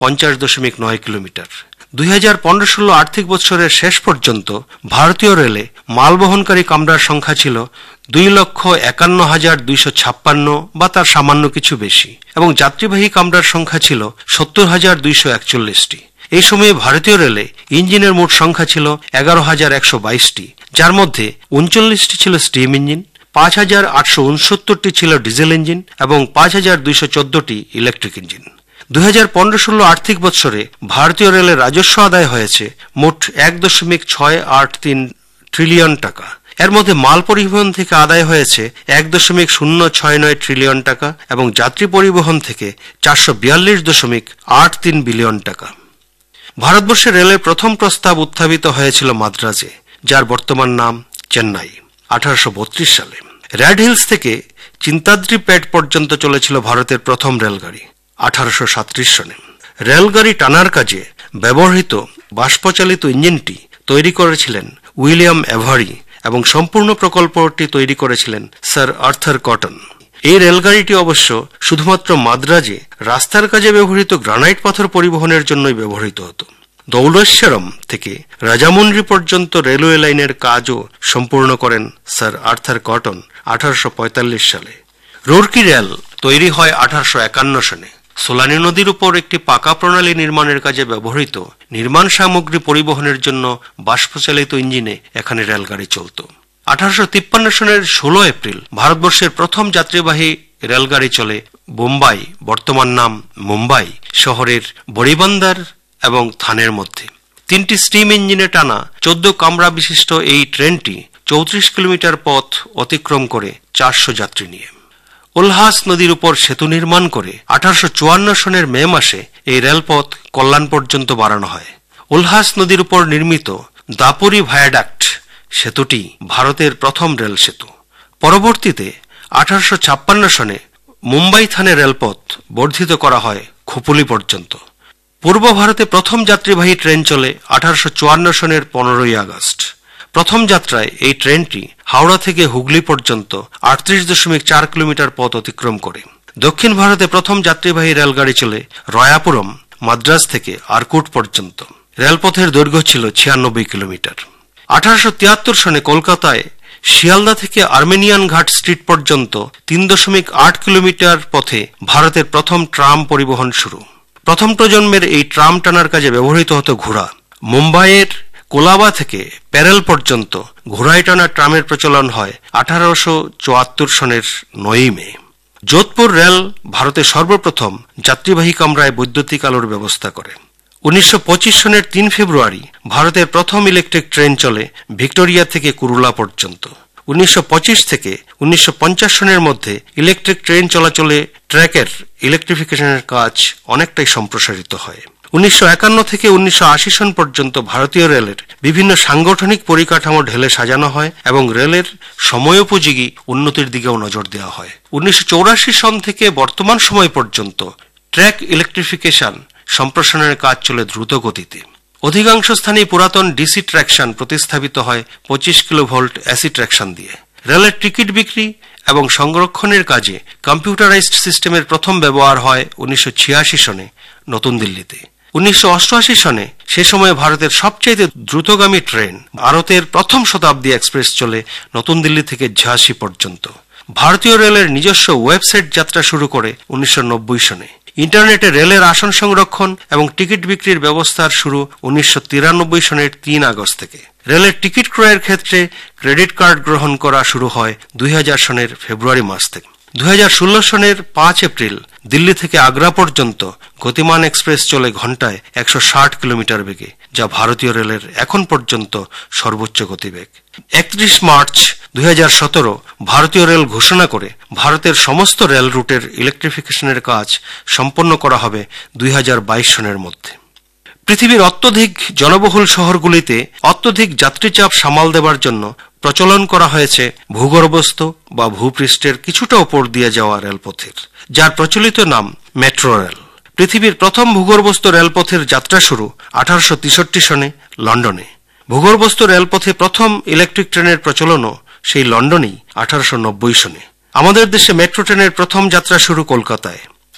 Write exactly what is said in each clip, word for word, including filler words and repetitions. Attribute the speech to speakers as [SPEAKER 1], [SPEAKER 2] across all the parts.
[SPEAKER 1] পঞ্চাশ দশমিক নয় কিলোমিটার। দুই হাজার পনেরো ষোলো আর্থিক বছরের শেষ পর্যন্ত ভারতীয় রেলে মালবহনকারী কামরার সংখ্যা ছিল দুই লক্ষ একান্ন হাজার দুইশো ছাপ্পান্ন বা তার সামান্য কিছু বেশি, এবং যাত্রীবাহী কামরার সংখ্যা ছিল সত্তর হাজার দুইশো একচল্লিশটি। এই সময়ে ভারতীয় রেলে ইঞ্জিনের মোট সংখ্যা ছিল এগারো হাজার একশো বাইশটি, যার মধ্যে উনচল্লিশটি ছিল স্টিম ইঞ্জিন, পাঁচ হাজার আটশো উনসত্তরটি ছিল ডিজেল ইঞ্জিন এবং পাঁচ হাজার দুইশো চোদ্দটি ইলেকট্রিক ইঞ্জিন। দুই হাজার পনেরো ষোলো আর্থিক বৎসরে ভারতীয় রেলের রাজস্ব আদায় হয়েছে মোট এক দশমিক ছয় আট তিন ট্রিলিয়ন টাকা। এর মধ্যে মাল পরিবহন থেকে আদায় হয়েছে এক দশমিক শূন্য ছয় নয় ট্রিলিয়ন টাকা এবং যাত্রী পরিবহন থেকে চারশো বিয়াল্লিশ দশমিক আট তিন বিলিয়ন টাকা। ভারতবর্ষে রেলের প্রথম প্রস্তাব উত্থাপিত হয়েছিল মাদ্রাজে, যার বর্তমান নাম চেন্নাই, আঠারোশো বত্রিশ সালে। রেড হিলস থেকে চিন্তাদ্রি পেট পর্যন্ত চলেছিল ভারতের প্রথম রেলগাড়ি আঠারোশো সাতত্রিশ সনে। রেলগাড়ি টানার কাজে ব্যবহৃত বাষ্পচালিত ইঞ্জিনটি তৈরি করেছিলেন উইলিয়াম এভারি এবং সম্পূর্ণ প্রকল্পটি তৈরি করেছিলেন স্যার আর্থার কটন। এই রেলগাড়িটি অবশ্য শুধুমাত্র মাদ্রাজে রাস্তার কাজে ব্যবহৃত গ্রানাইট পাথর পরিবহনের জন্যই ব্যবহৃত হতো। দৌলেশ্বরম থেকে রাজামুন্ড্রি পর্যন্ত রেলওয়ে লাইনের কাজও সম্পূর্ণ করেন স্যার আর্থার কটন আঠারোশো পঁয়তাল্লিশ সালে। রুরকি রেল তৈরি হয় আঠারোশো একান্ন সনে। সোলানি নদীর উপর একটি পাকা প্রণালী নির্মাণের কাজে ব্যবহৃত নির্মাণ সামগ্রী পরিবহনের জন্য বাষ্পচালিত ইঞ্জিনে এখানে রেলগাড়ি চলত। আঠারোশো তিপ্পান্ন সনের ষোলো এপ্রিল ভারতবর্ষের প্রথম যাত্রীবাহী রেলগাড়ি চলে বোম্বাই, বর্তমান নাম মুম্বাই শহরের বড়িবান্দার এবং থানের মধ্যে। তিনটি স্টিম ইঞ্জিনে টানা চোদ্দ কামরা বিশিষ্ট এই ট্রেনটি চৌত্রিশ কিলোমিটার পথ অতিক্রম করে চারশো যাত্রী নিয়ে। উলহাস নদীর উপর সেতু নির্মাণ করে আঠারোশো চুয়ান্ন সনের মে মাসে এই রেলপথ কল্যাণ পর্যন্ত বাড়ানো হয়। উলহাস নদীর উপর নির্মিত দাপুরি ভায়াডাক্ট সেতুটি ভারতের প্রথম রেল সেতু। পরবর্তীতে আঠারোশো ছাপ্পান্ন সনে মুম্বাই থানে রেলপথ বর্ধিত করা হয় খুপুলি পর্যন্ত। পূর্ব ভারতে প্রথম যাত্রীবাহী ট্রেন চলে আঠারোশো চুয়ান্ন সনের পনেরোই আগস্ট। প্রথম যাত্রায় এই ট্রেনটি হাওড়া থেকে হুগলি পর্যন্ত আটত্রিশ দশমিক চার কিলোমিটার পথ অতিক্রম করে। দক্ষিণ ভারতে প্রথম যাত্রীবাহী রেলগাড়ি চলে রয়াপুরম মাদ্রাজ থেকে আরকুট পর্যন্ত। রেলপথের দৈর্ঘ্য ছিল ছিয়ানব্বই কিলোমিটার। আঠারোশো তিয়াত্তর সনে কলকাতায় শিয়ালদা থেকে আর্মেনিয়ান ঘাট স্ট্রিট পর্যন্ত তিন দশমিক আট কিলোমিটার পথে ভারতের প্রথম ট্রাম পরিবহন শুরু। প্রথম প্রজন্মের এই ট্রাম টানার কাজে ব্যবহৃত হতো ঘোড়া। মুম্বাইয়ের কোলাবা থেকে প্যারেল পর্যন্ত ঘোড়ায় টানা ট্রামের প্রচলন হয় আঠারোশো চুয়াত্তর সনের নয়ই মে। যোধপুর রেল ভারতের সর্বপ্রথম যাত্রীবাহী কামরায় বৈদ্যুতিক আলোর ব্যবস্থা করে। উনিশশো পঁচিশ সনের তিন ফেব্রুয়ারি ভারতের প্রথম ইলেকট্রিক ট্রেন চলে ভিক্টোরিয়া থেকে কুরুলা পর্যন্ত। উনিশশো পঁচিশ থেকে উনিশশো পঞ্চাশ সনের মধ্যে ইলেকট্রিক ট্রেন চলাচলে ট্র্যাকের ইলেকট্রিফিকেশনের কাজ অনেকটাই সম্প্রসারিত হয়। উনিশশো একান্ন থেকে উনিশশো আশি সন পর্যন্ত ভারতীয় রেলের বিভিন্ন সাংগঠনিক পরিকাঠামো ঢেলে সাজানো হয় এবং রেলের সময়োপযোগী উন্নতির দিকেও নজর দেওয়া হয়। উনিশশো চৌরাশি সন থেকে বর্তমান সময় পর্যন্ত ট্র্যাক ইলেকট্রিফিকেশন সম্প্রসারণের কাজ চলে দ্রুত গতিতে। অধিকাংশ স্থানে পুরাতন ডিসি ট্র্যাকশন প্রতিস্থাপিত হয় পঁচিশ কিলোভোল্ট এসি ট্র্যাকশন দিয়ে। রেলের টিকিট বিক্রি এবং সংরক্ষণের কাজে কম্পিউটারাইজড সিস্টেমের প্রথম ব্যবহার হয় উনিশশো ছিয়াশি সনে নতুন দিল্লিতে। উনিশশো অষ্টআশি সনে সে সময় ভারতের সবচেয়ে দ্রুতগামী ট্রেন ভারতের প্রথম শতাব্দী এক্সপ্রেস চলে নতুন দিল্লি থেকে ঝাঁসি পর্যন্ত। ভারতীয় রেলের নিজস্ব ওয়েবসাইট যাত্রা শুরু করে উনিশশো নব্বই সনে। ইন্টারনেটে রেলের আসন সংরক্ষণ এবং টিকিট বিক্রির ব্যবস্থার শুরু উনিশশো তিরানব্বই সনের তিন আগস্ট থেকে। রেলের টিকিট ক্রয়ের ক্ষেত্রে ক্রেডিট কার্ড গ্রহণ করা শুরু হয় দুই হাজার সনের ফেব্রুয়ারি মাস থেকে। দুই হাজার ষোলো সনের পাঁচ এপ্রিল দিল্লি থেকে আগ্রা পর্যন্ত গতিমান এক্সপ্রেস চলে ঘন্টায় একশো ষাট কিলোমিটার বেগে, যা ভারতীয় রেলের এখন পর্যন্ত সর্বোচ্চ গতিবেগ। একত্রিশ মার্চ দুই হাজার সতেরো ভারতীয় রেল ঘোষণা করে ভারতের সমস্ত রেল রুটের ইলেকট্রিফিকেশনের কাজ সম্পন্ন করা হবে দুই হাজার বাইশ সনের মধ্যে। পৃথিবীর অত্যধিক জনবহুল শহরগুলিতে অত্যধিক যাত্রীচাপ সামাল দেবার জন্য প্রচলন করা হয়েছে ভূগর্ভস্থ বা ভূপৃষ্ঠের কিছুটা উপর দিয়ে যাওয়া রেলপথের, যার প্রচলিত নাম মেট্রো রেল। পৃথিবীর প্রথম ভূগর্ভস্থ রেলপথের যাত্রা শুরু আঠারোশো তেষট্টি সনে লন্ডনে। ভূগর্ভস্থ রেলপথে প্রথম ইলেকট্রিক ট্রেনের প্রচলনও সেই লন্ডনেই আঠারোশো নব্বই সনে। আমাদের দেশে মেট্রো ট্রেনের প্রথম যাত্রা শুরু কলকাতায়।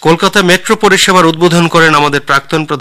[SPEAKER 1] কলকাতা মেট্রো পরিষেবার উদ্বোধন করেন আমাদের প্রাক্তন